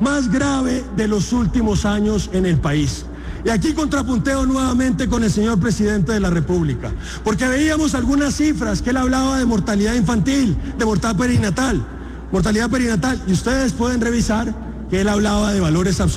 más grave de los últimos años en el país. Y aquí contrapunteo nuevamente con el señor presidente de la República, porque veíamos algunas cifras que él hablaba de mortalidad infantil, de mortalidad perinatal, y ustedes pueden revisar que él hablaba de valores absolutos.